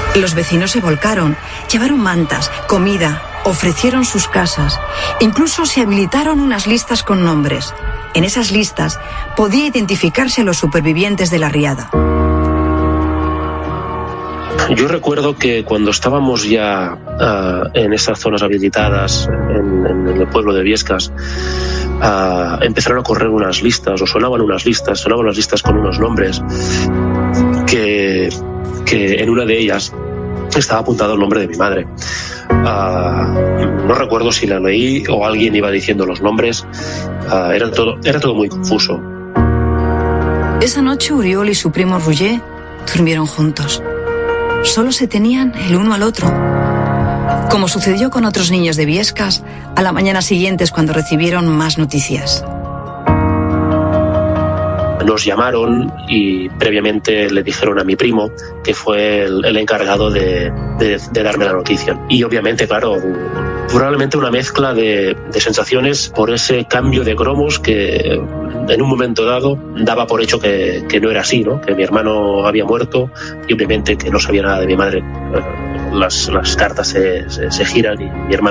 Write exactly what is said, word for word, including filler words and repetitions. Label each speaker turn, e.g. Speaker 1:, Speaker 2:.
Speaker 1: Los vecinos se volcaron, llevaron mantas, comida, ofrecieron sus casas. Incluso se habilitaron unas listas con nombres. En esas listas podía identificarse a los supervivientes de la riada.
Speaker 2: Yo recuerdo que cuando estábamos ya uh, en esas zonas habilitadas, en, en el pueblo de Biescas, uh, empezaron a correr unas listas, o sonaban unas listas, sonaban unas listas con unos nombres, que, que en una de ellas estaba apuntado el nombre de mi madre. Uh, no recuerdo si la leí o alguien iba diciendo los nombres. Uh, era todo, era todo muy confuso.
Speaker 1: Esa noche Uriol y su primo Roger durmieron juntos. Solo se tenían el uno al otro. Como sucedió con otros niños de Biescas, a la mañana siguiente es cuando recibieron más noticias.
Speaker 2: Nos llamaron y previamente le dijeron a mi primo, que fue el, el encargado de, de, de darme la noticia. Y obviamente, claro, probablemente una mezcla de, de sensaciones por ese cambio de cromos que en un momento dado daba por hecho que, que no era así, ¿no? Que mi hermano había muerto y obviamente que no sabía nada de mi madre. Las, las cartas se, se, se giran y mi hermano